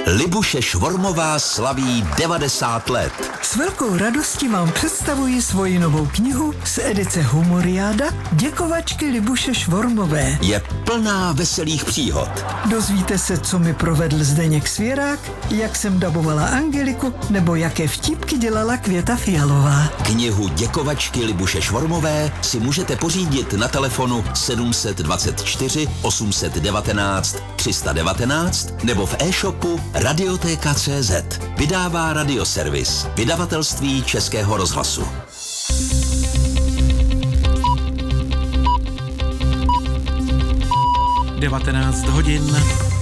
Libuše Švormová slaví 90 let. S velkou radostí vám představuji svoji novou knihu z edice Humoriáda Děkovačky Libuše Švormové. Je plná veselých příhod. Dozvíte se, co mi provedl Zdeněk Svěrák, jak jsem dabovala Angeliku, nebo jaké vtípky dělala Květa Fialová. Knihu Děkovačky Libuše Švormové si můžete pořídit na telefonu 724 819 319 nebo v e-shopu Radiotéka.cz. Vydává Radioservis, vydavatelství Českého rozhlasu. (19 hodin).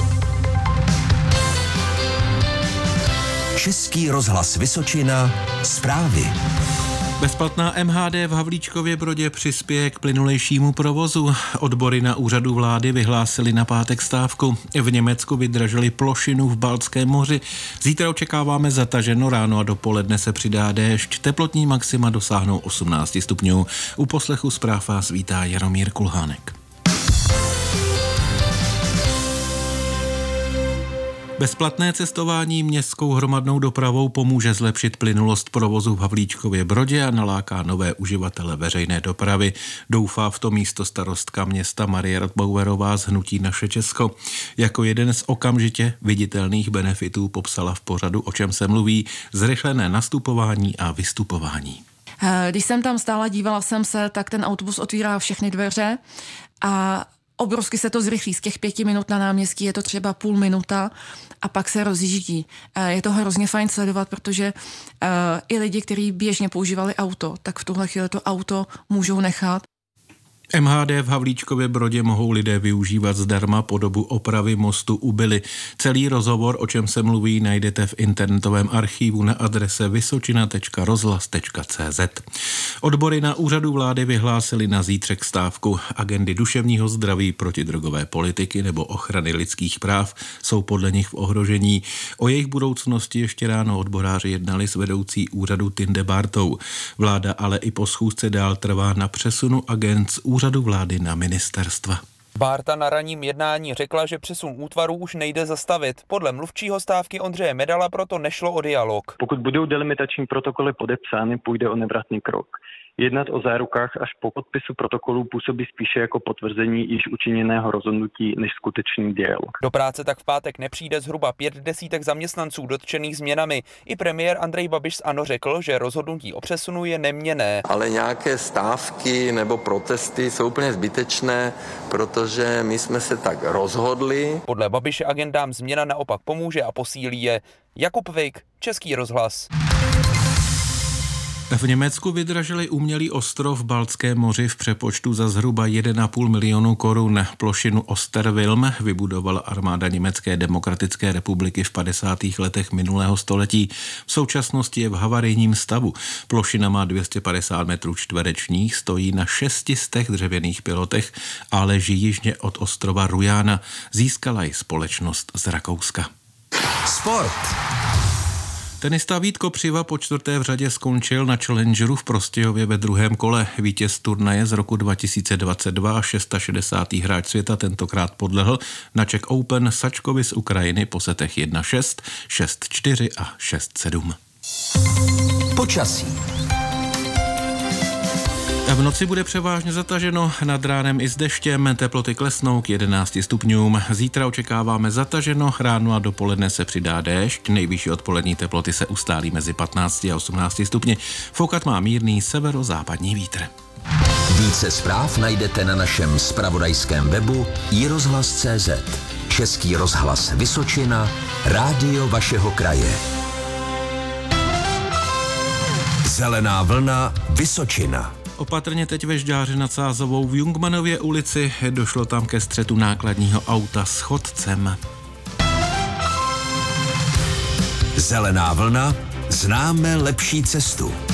Český rozhlas Vysočina, zprávy. Bezplatná MHD v Havlíčkově Brodě přispěje k plynulejšímu provozu. Odbory na úřadu vlády vyhlásili na pátek stávku. V Německu vydražili plošinu v Baltském moři. Zítra očekáváme zataženo, ráno a dopoledne se přidá déšť. Teplotní maxima dosáhnou 18 stupňů. U poslechu zpráv vás vítá Jaromír Kulhánek. Bezplatné cestování městskou hromadnou dopravou pomůže zlepšit plynulost provozu v Havlíčkově Brodě a naláká nové uživatele veřejné dopravy. Doufá v to místostarostka města Marie Radbauerová z hnutí Naše Česko. Jako jeden z okamžitě viditelných benefitů popsala v pořadu O čem se mluví zrychlené nastupování a vystupování. Když jsem tam stála, dívala jsem se, tak ten autobus otvírá všechny dveře a obrovsky se to zrychlí. Z těch 5 minut na náměstí je to třeba půl minuta a pak se rozjíždí. Je to hrozně fajn sledovat, protože i lidi, kteří běžně používali auto, tak v tuhle chvíli to auto můžou nechat. MHD v Havlíčkově Brodě mohou lidé využívat zdarma po dobu opravy mostu u Bily. Celý rozhovor, o čem se mluví, najdete v internetovém archivu na adrese vysočina.rozhlas.cz. Odbory na úřadu vlády vyhlásili na zítřek stávku. Agendy duševního zdraví, protidrogové politiky nebo ochrany lidských práv jsou podle nich v ohrožení. O jejich budoucnosti ještě ráno odboráři jednali s vedoucí úřadu Tinde Bartou. Vláda ale i po schůzce dál trvá na přesunu agend z úřadu vlády na ministerstva. Bárta na ranním jednání řekla, že přesun útvarů už nejde zastavit. Podle mluvčího stávky Ondřeje Medala proto nešlo o dialog. Pokud budou delimitační protokoly podepsány, půjde o nevratný krok. Jednat o zárukách až po podpisu protokolů působí spíše jako potvrzení již učiněného rozhodnutí než skutečný dialog. Do práce tak v pátek nepřijde zhruba 5 desítek zaměstnanců dotčených změnami. I premiér Andrej Babiš z ANO řekl, že rozhodnutí o přesunu je neměnné. Ale nějaké stávky nebo protesty jsou úplně zbytečné, protože my jsme se tak rozhodli. Podle Babiše agendám změna naopak pomůže a posílí je. Jakub Vik, Český rozhlas. V Německu vydražili umělý ostrov v Baltském moři v přepočtu za zhruba 1,5 milionu korun. Plošinu Osterwilm vybudovala armáda Německé demokratické republiky v 50. letech minulého století. V současnosti je v havarijním stavu. Plošina má 250 metrů čtverečních, stojí na 600 dřevěných pilotech a leží jižně od ostrova Rujana. Získala ji společnost z Rakouska. Sport. Tenista Vít Kopřiva po 4. v řadě skončil na Challengeru v Prostějově ve druhém kole. Vítěz turnaje z roku 2022 a 660. hráč světa tentokrát podlehl na Czech Open Sačkovi z Ukrajiny po setech 1-6, 6-4 a 6-7. Počasí. V noci bude převážně zataženo, nad ránem i s deštěm, teploty klesnou k 11 stupňům. Zítra očekáváme zataženo, ráno a dopoledne se přidá déšť, nejvyšší odpolední teploty se ustálí mezi 15 a 18 stupni. Foukat má mírný severozápadní vítr. Více zpráv najdete na našem zpravodajském webu iRozhlas.cz. Český rozhlas Vysočina, rádio vašeho kraje. Zelená vlna Vysočina. Opatrně teď ve Žďáře nad Sázovou v Jungmanově ulici došlo tam ke střetu nákladního auta s chodcem. Zelená vlna, známe lepší cestu.